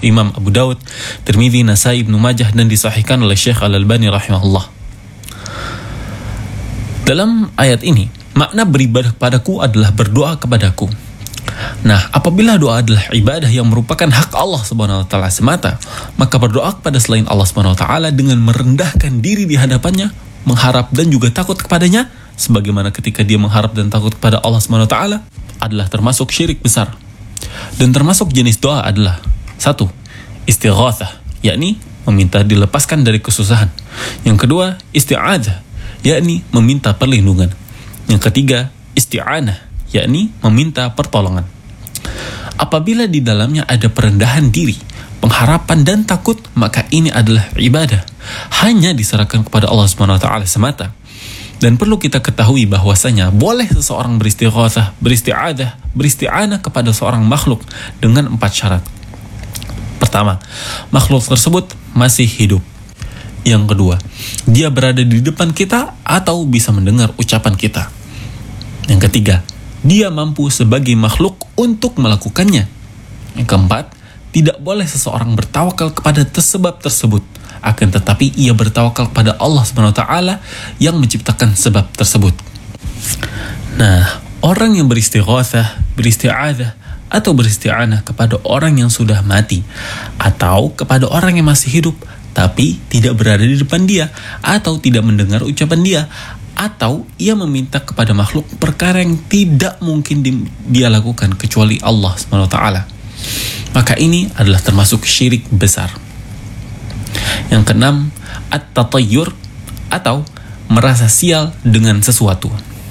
Imam Abu Daud, Tirmidzi, Nasai, Ibnu Majah, dan disahihkan oleh Syekh Al-Albani rahimahullah. Dalam ayat ini, makna beribadah kepadaku adalah berdoa kepadaku. Nah, apabila doa adalah ibadah yang merupakan hak Allah Subhanahu wa taala semata, maka berdoa kepada selain Allah Subhanahu wa taala dengan merendahkan diri di hadapannya, mengharap dan juga takut kepadanya, sebagaimana ketika dia mengharap dan takut kepada Allah Subhanahu wa taala, adalah termasuk syirik besar. Dan termasuk jenis doa adalah 1. Istighatsah, yakni meminta dilepaskan dari kesusahan. Yang kedua, isti'adzah, yakni meminta perlindungan. Yang ketiga, isti'anah, yakni meminta pertolongan. Apabila di dalamnya ada perendahan diri, pengharapan dan takut, maka ini adalah ibadah. Hanya diserahkan kepada Allah Subhanahu wa taala semata. Dan perlu kita ketahui bahwasanya boleh seseorang beristighatsah, beristi'adzah, beristi'anah kepada seorang makhluk dengan 4 syarat. Pertama, makhluk tersebut masih hidup. Yang kedua, dia berada di depan kita atau bisa mendengar ucapan kita. Yang ketiga, dia mampu sebagai makhluk untuk melakukannya. Yang keempat, tidak boleh seseorang bertawakal kepada sebab tersebut, akan tetapi ia bertawakal kepada Allah Subhanahu wa taala yang menciptakan sebab tersebut. Nah, orang yang beristighatsah, beristi'adzah atau beristi'anah kepada orang yang sudah mati atau kepada orang yang masih hidup tapi tidak berada di depan dia atau tidak mendengar ucapan dia, atau ia meminta kepada makhluk perkara yang tidak mungkin dia lakukan kecuali Allah Subhanahu wa taala, maka ini adalah termasuk syirik besar. Yang keenam, at-tatayyur atau merasa sial dengan sesuatu.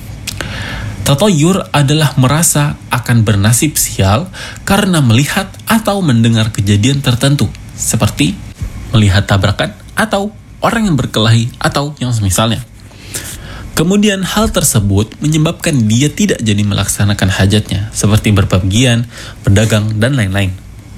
Tatayyur adalah merasa akan bernasib sial karena melihat atau mendengar kejadian tertentu, seperti melihat tabrakan atau orang yang berkelahi atau yang semisalnya. Kemudian hal tersebut menyebabkan dia tidak jadi melaksanakan hajatnya, seperti berpergian, berdagang, dan lain-lain.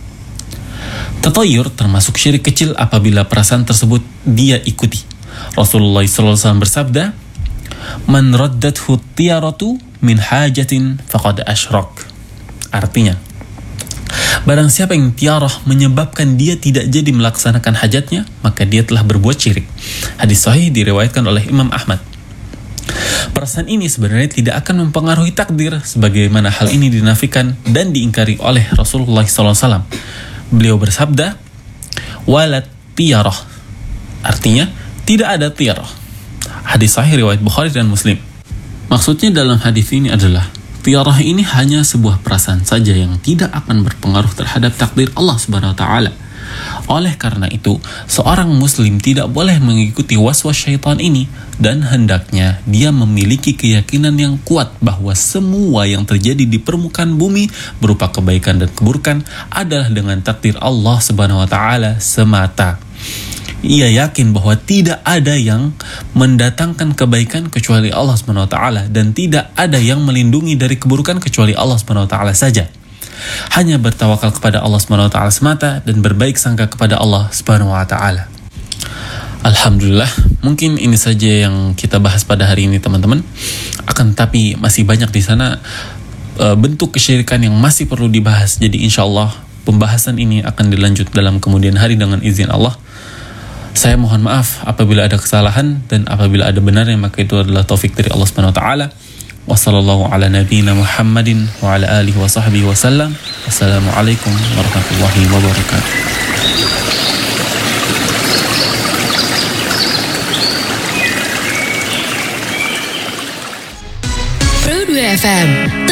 Tatayyur termasuk syirik kecil apabila perasaan tersebut dia ikuti. Rasulullah SAW bersabda, "Man raddathu tiyaratu min hajatin faqad asyrak." Artinya, barang siapa yang tiarah menyebabkan dia tidak jadi melaksanakan hajatnya, maka dia telah berbuat syirik. Hadis sahih diriwayatkan oleh Imam Ahmad. Perasaan ini sebenarnya tidak akan mempengaruhi takdir, sebagaimana hal ini dinafikan dan diingkari oleh Rasulullah SAW. Beliau bersabda, "Walat tiyarah." Artinya, tidak ada tiyarah. Hadis sahih riwayat Bukhari dan Muslim. Maksudnya dalam hadis ini adalah, tiyarah ini hanya sebuah perasaan saja yang tidak akan berpengaruh terhadap takdir Allah Subhanahu wa taala. Oleh karena itu, seorang muslim tidak boleh mengikuti waswas syaitan ini, dan hendaknya dia memiliki keyakinan yang kuat bahwa semua yang terjadi di permukaan bumi berupa kebaikan dan keburukan adalah dengan takdir Allah Subhanahu wa taala semata. Ia yakin bahwa tidak ada yang mendatangkan kebaikan kecuali Allah Subhanahu wa taala, dan tidak ada yang melindungi dari keburukan kecuali Allah Subhanahu wa taala saja. Hanya bertawakal kepada Allah Subhanahu wa taala semata dan berbaik sangka kepada Allah Subhanahu wa taala. Alhamdulillah, mungkin ini saja yang kita bahas pada hari ini, teman-teman. Akan tapi masih banyak di sana bentuk kesyirikan yang masih perlu dibahas. Jadi insyaallah pembahasan ini akan dilanjut dalam kemudian hari dengan izin Allah. Saya mohon maaf apabila ada kesalahan, dan apabila ada benarnya maka itu adalah taufik dari Allah Subhanahu wa taala. Wassallallahu ala nabiyyina Muhammadin wa ala alihi wa sahbihi wasallam. Wassalamualaikum warahmatullahi wabarakatuh. Pro 2 FM,